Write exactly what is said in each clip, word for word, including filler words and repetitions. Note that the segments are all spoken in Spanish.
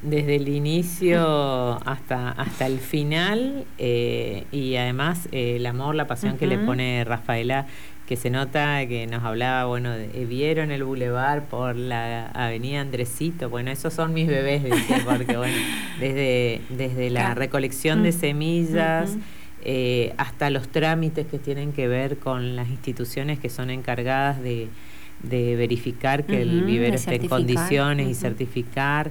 desde el inicio hasta, hasta el final, eh, y además eh, el amor, la pasión uh-huh. que le pone Rafaela, que se nota que nos hablaba, bueno, de, vieron el bulevar por la avenida Andresito, bueno, esos son mis bebés, dice, porque bueno, desde, desde la recolección uh-huh. de semillas, uh-huh. eh, hasta los trámites que tienen que ver con las instituciones que son encargadas de, de verificar que uh-huh. el vivero esté en condiciones uh-huh. y certificar,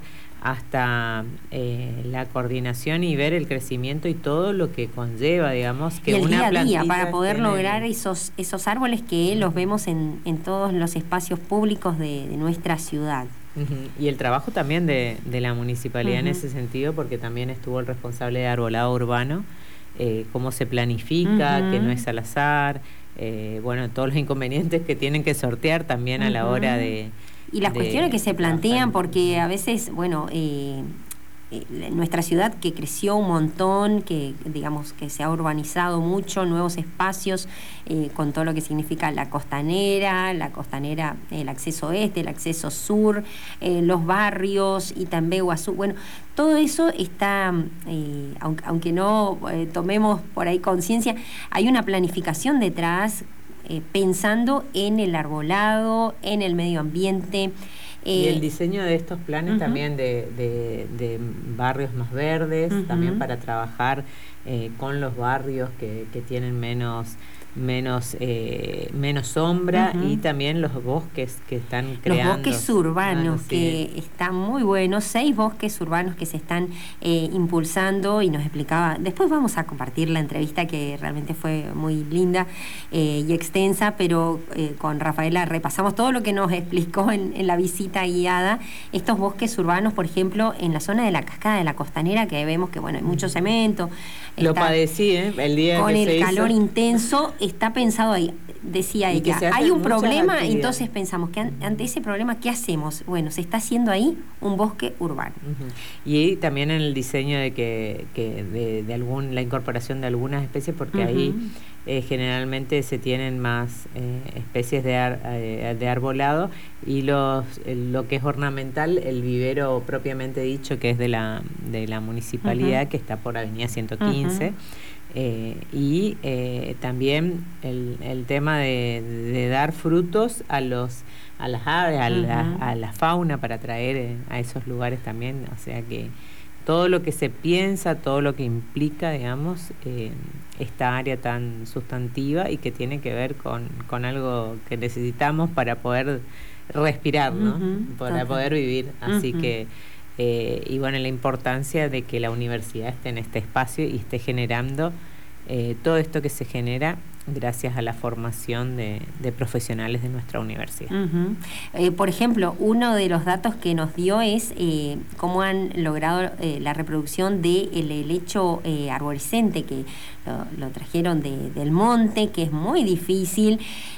hasta eh, la coordinación y ver el crecimiento y todo lo que conlleva, digamos, que y el una día a día para poder tiene... lograr esos esos árboles que los vemos en, en todos los espacios públicos de, de nuestra ciudad. Uh-huh. Y el trabajo también de, de la municipalidad uh-huh. en ese sentido, porque también estuvo el responsable de arbolado urbano, eh, cómo se planifica, uh-huh. que no es al azar, eh, bueno, todos los inconvenientes que tienen que sortear también uh-huh. a la hora de... Y las de, cuestiones que se plantean, porque a veces, bueno, eh, eh, nuestra ciudad que creció un montón, que digamos que se ha urbanizado mucho, nuevos espacios, eh, con todo lo que significa la costanera, la costanera, el acceso este, el acceso sur, eh, los barrios, Itambé, Guazú, bueno, todo eso está, eh, aunque, aunque no eh, tomemos por ahí conciencia, hay una planificación detrás, Eh, pensando en el arbolado, en el medio ambiente. Eh, y el diseño de estos planes uh-huh. también de, de, de barrios más verdes, uh-huh. también para trabajar eh, con los barrios que, que tienen menos menos eh, menos sombra uh-huh. y también los bosques que están creando. Los bosques urbanos, ah, sí. que están muy buenos, seis bosques urbanos que se están eh, impulsando, y nos explicaba, después vamos a compartir la entrevista que realmente fue muy linda eh, y extensa, pero eh, con Rafaela repasamos todo lo que nos explicó en, en la visita guiada, estos bosques urbanos, por ejemplo, en la zona de la cascada de la costanera, que vemos que bueno, hay mucho cemento. Lo padecí, ¿eh? El día con que el se calor hizo. intenso, está pensado ahí, decía y ella, hay un problema, entonces pensamos que an- ante ese problema, ¿qué hacemos? Bueno, se está haciendo ahí un bosque urbano. Uh-huh. Y también en el diseño de que, que de, de algún la incorporación de algunas especies, porque uh-huh. ahí eh, generalmente se tienen más eh, especies de, ar, eh, de arbolado, y los el, lo que es ornamental, el vivero propiamente dicho, que es de la, de la municipalidad, uh-huh. que está por Avenida ciento quince, uh-huh. Eh, y eh, también el, el tema de, de dar frutos a los a las aves, a, uh-huh. la, a la fauna, para traer eh, a esos lugares también, o sea que todo lo que se piensa, todo lo que implica, digamos, eh, esta área tan sustantiva y que tiene que ver con, con algo que necesitamos para poder respirar, ¿no? Uh-huh. Para okay. poder vivir, así uh-huh. que Eh, y bueno, la importancia de que la universidad esté en este espacio y esté generando eh, todo esto que se genera gracias a la formación de, de profesionales de nuestra universidad. Uh-huh. Eh, por ejemplo, uno de los datos que nos dio es eh, cómo han logrado eh, la reproducción del de helecho eh, arborescente, que lo, lo trajeron de, del monte, que es muy difícil,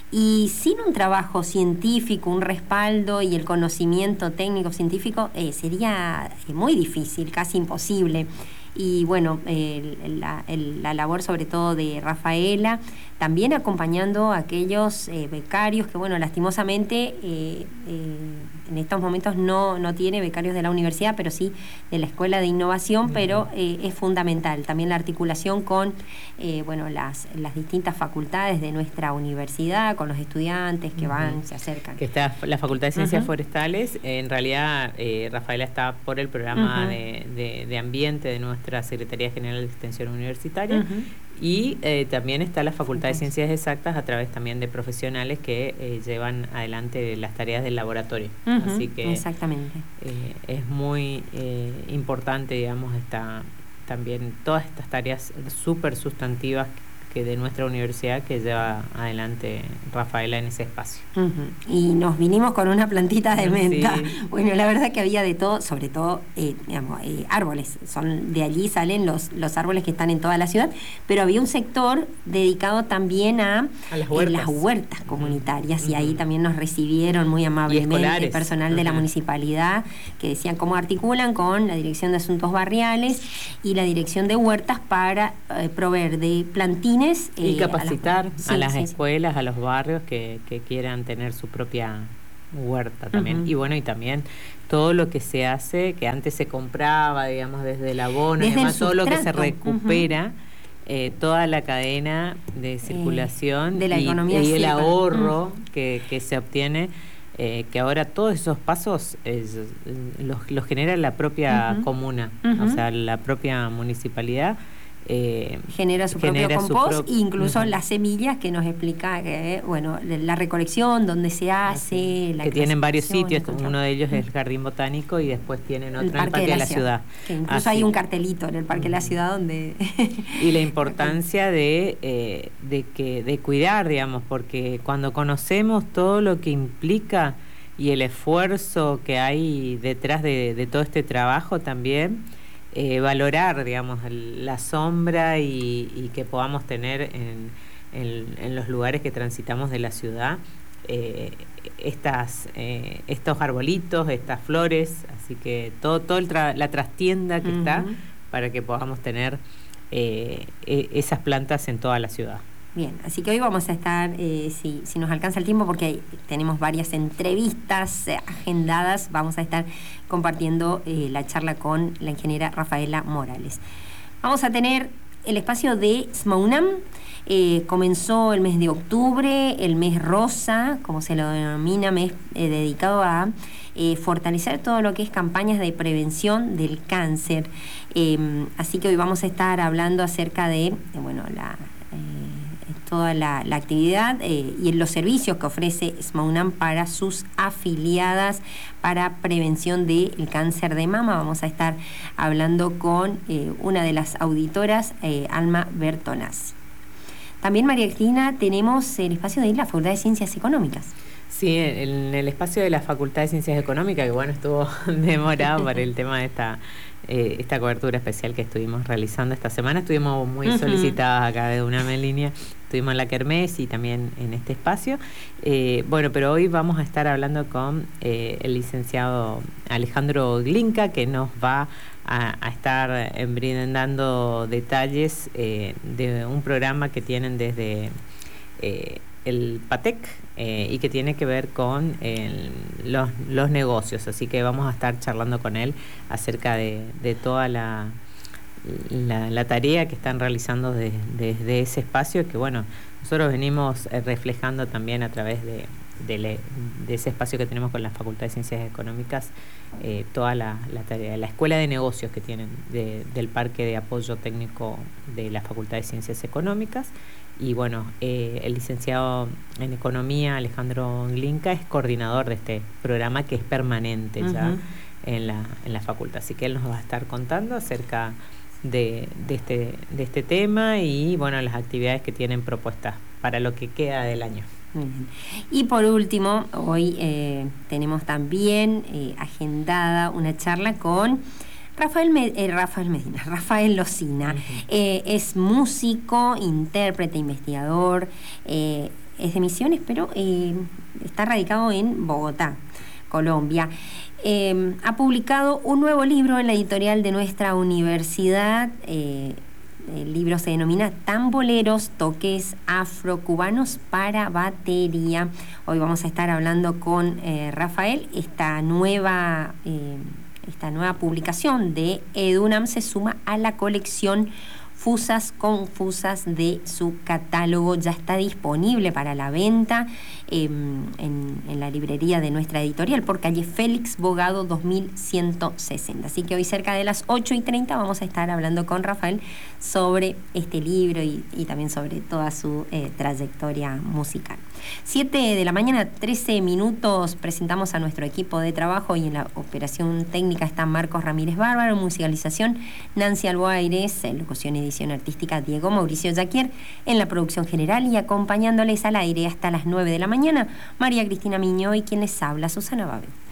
y sin un trabajo científico, un respaldo y el conocimiento técnico científico, eh, sería muy difícil, casi imposible. Y bueno, eh, la, el, la labor sobre todo de Rafaela, también acompañando a aquellos eh, becarios que, bueno, lastimosamente eh, eh, en estos momentos no, no tiene becarios de la universidad, pero sí de la Escuela de Innovación, uh-huh. pero eh, es fundamental también la articulación con eh, bueno, las, las distintas facultades de nuestra universidad, con los estudiantes que uh-huh. van, se acercan. Que está la Facultad de Ciencias uh-huh. Forestales, en realidad eh, Rafaela está por el programa uh-huh. de, de, de ambiente de nuestra Secretaría General de Extensión Universitaria, uh-huh. y eh, también está la Facultad de Ciencias Exactas, a través también de profesionales que eh, llevan adelante las tareas del laboratorio. Uh-huh. Así que exactamente. Eh, es muy eh, importante, digamos, esta, también todas estas tareas súper sustantivas que de nuestra universidad que lleva adelante Rafaela en ese espacio. Uh-huh. Y nos vinimos con una plantita de menta. Sí. Bueno, la verdad que había de todo, sobre todo eh, digamos, eh, árboles. Son de allí salen los, los árboles que están en toda la ciudad, pero había un sector dedicado también a, a las, huertas. Eh, las huertas comunitarias, uh-huh. y ahí también nos recibieron muy amablemente el personal uh-huh. de la municipalidad, que decían cómo articulan con la Dirección de Asuntos Barriales y la Dirección de Huertas para eh, proveer de plantines y eh, capacitar a las, sí, a las sí, escuelas, sí. a los barrios que, que quieran tener su propia huerta también. Uh-huh. Y bueno, y también todo lo que se hace, que antes se compraba, digamos, desde el abono, desde y demás, el todo lo que se sustrato. recupera, Uh-huh. eh, toda la cadena de circulación eh, de la y, economía y el circular. ahorro uh-huh. que, que se obtiene, eh, que ahora todos esos pasos eh, los, los genera la propia uh-huh. comuna, uh-huh. o sea, la propia municipalidad. Eh, genera su genera propio compost, pro... incluso uh-huh. las semillas que nos explica que, bueno, la recolección, dónde se hace, la que tienen varios sitios, control. Uno de ellos uh-huh. es el Jardín Botánico y después tienen otro el en el Parque de la, de la Ciudad. ciudad. Que incluso Así. hay un cartelito en el Parque uh-huh. de la Ciudad donde... y la importancia de, eh, de, que, de cuidar, digamos, porque cuando conocemos todo lo que implica y el esfuerzo que hay detrás de, de todo este trabajo también... Eh, valorar, digamos, el, la sombra y, y que podamos tener en, en, en los lugares que transitamos de la ciudad eh, estas eh, estos arbolitos, estas flores, así que todo todo el tra- la trastienda que uh-huh. está para que podamos tener eh, eh, esas plantas en toda la ciudad. Bien, así que hoy vamos a estar, eh, si, si nos alcanza el tiempo, porque tenemos varias entrevistas eh, agendadas, vamos a estar compartiendo eh, la charla con la ingeniera Rafaela Morales. Vamos a tener el espacio de SMAUNAM, eh, comenzó el mes de octubre, el mes rosa, como se lo denomina, mes eh, dedicado a eh, fortalecer todo lo que es campañas de prevención del cáncer. Eh, así que hoy vamos a estar hablando acerca de, de bueno, la... toda la, la actividad eh, y los servicios que ofrece SMAUNAM para sus afiliadas para prevención del cáncer de mama. Vamos a estar hablando con eh, una de las auditoras, eh, Alma Bertonazzi. También, María Cristina, tenemos el espacio de la Facultad de Ciencias Económicas. Sí, en el espacio de la Facultad de Ciencias Económicas, que bueno, estuvo demorado para el tema de esta... Eh, esta cobertura especial que estuvimos realizando esta semana. Estuvimos muy uh-huh. solicitadas acá de UNAM en línea, estuvimos en la Kermés y también en este espacio. Eh, bueno, pero hoy vamos a estar hablando con eh, el licenciado Alejandro Glinka, que nos va a, a estar eh, brindando detalles eh, de un programa que tienen desde eh, el PATEC eh, y que tiene que ver con el, los, los negocios, así que vamos a estar charlando con él acerca de, de toda la, la, la tarea que están realizando desde de, de ese espacio, que bueno, nosotros venimos reflejando también a través de, de, le, de ese espacio que tenemos con la Facultad de Ciencias Económicas, eh, toda la, la tarea, la escuela de negocios que tienen de, del Parque de Apoyo Técnico de la Facultad de Ciencias Económicas. Y bueno, eh, el licenciado en Economía, Alejandro Glinka, es coordinador de este programa que es permanente uh-huh. ya en la, en la facultad. Así que él nos va a estar contando acerca de, de, este, de este tema y bueno, las actividades que tienen propuestas para lo que queda del año. Muy bien. Y por último, hoy eh, tenemos también eh, agendada una charla con... Rafael, Med- eh, Rafael Medina, Rafael Locina, uh-huh. eh, es músico, intérprete, investigador, eh, es de Misiones, pero eh, está radicado en Bogotá, Colombia. Eh, ha publicado un nuevo libro en la editorial de nuestra universidad. Eh, el libro se denomina Tamboleros, toques afrocubanos para batería. Hoy vamos a estar hablando con eh, Rafael. Esta nueva... Eh, Esta nueva publicación de EduNam se suma a la colección Fusas Confusas de su catálogo. Ya está disponible para la venta eh, en, en la librería de nuestra editorial por calle Félix Bogado dos mil ciento sesenta. Así que hoy cerca de las ocho y treinta vamos a estar hablando con Rafael sobre este libro y, y también sobre toda su eh, trayectoria musical. siete de la mañana, trece minutos, presentamos a nuestro equipo de trabajo y en la operación técnica está Marcos Ramírez Bárbaro, musicalización Nancy Alboaires, locución y edición artística Diego Mauricio Yaquier, en la producción general y acompañándoles al aire hasta las nueve de la mañana, María Cristina Miñó y quien les habla, Susana Babel.